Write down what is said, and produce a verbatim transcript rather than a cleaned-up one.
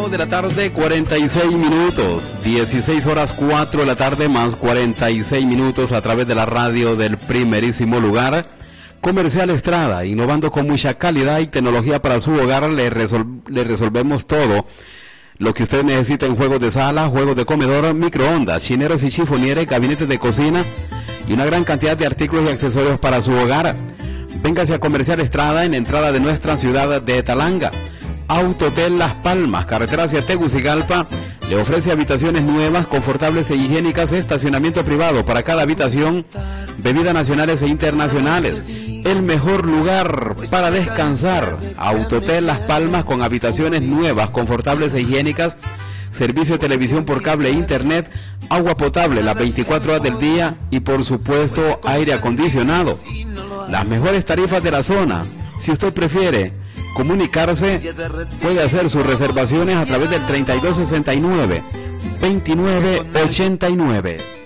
de la tarde, cuarenta y seis minutos. dieciséis horas cuatro de la tarde más cuarenta y seis minutos a través de la radio del primerísimo lugar. Comercial Estrada, innovando con mucha calidad y tecnología para su hogar. Le, resol le resolvemos todo lo que usted necesita en juegos de sala, juegos de comedor, microondas, chineros y chifonieres, gabinetes de cocina y una gran cantidad de artículos y accesorios para su hogar. Véngase a Comercial Estrada en la entrada de nuestra ciudad de Talanga. Autotel Las Palmas, carretera hacia Tegucigalpa, le ofrece habitaciones nuevas, confortables e higiénicas, estacionamiento privado para cada habitación, bebidas nacionales e internacionales. El mejor lugar para descansar. Autotel Las Palmas con habitaciones nuevas, confortables e higiénicas, servicio de televisión por cable e internet, agua potable las veinticuatro horas del día y por supuesto aire acondicionado. Las mejores tarifas de la zona. Si usted prefiere comunicarse, puede hacer sus reservaciones a través del treinta y dos sesenta y nueve, veintinueve ochenta y nueve.